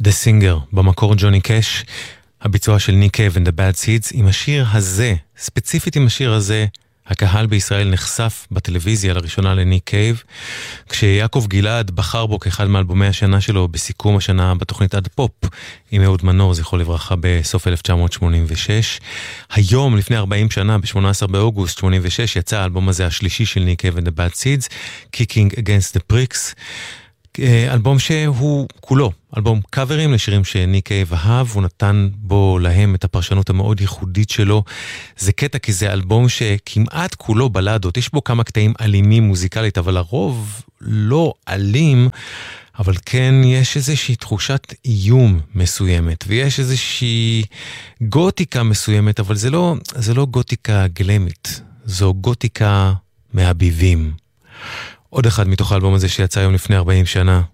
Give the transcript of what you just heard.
The Singer, במקור ג'וני קאש, הביצוע של ניק קייב and the Bad Seeds. עם השיר הזה, ספציפית עם השיר הזה, הקהל בישראל נחשף בטלוויזיה לראשונה לניק קייב, כשיעקב גלעד בחר בו כאחד מאלבומי השנה שלו בסיכום השנה בתוכנית עד פופ, עם אהוד מנור, זכרו לברכה, בסוף 1986. היום, לפני 40 שנה, ב-18 באוגוסט 86, יצא האלבום הזה השלישי של ניק קייב and the Bad Seeds, Kicking Against the Pricks, אלבום שהוא כולו, אלבום קאברים לשירים שניק קייב אהב, הוא נתן בו להם את הפרשנות המאוד ייחודית שלו. זה קטע כי זה אלבום שכמעט כולו בלדות, יש בו כמה קטעים אלימים מוזיקלית, אבל הרוב לא אלים, אבל כן יש איזושהי תחושת איום מסוימת, ויש איזושהי גותיקה מסוימת, אבל זה לא גותיקה גלמית, זו גותיקה מהביבים. עוד אחד מתוך האלבום הזה שיצא היום לפני 40 שנה,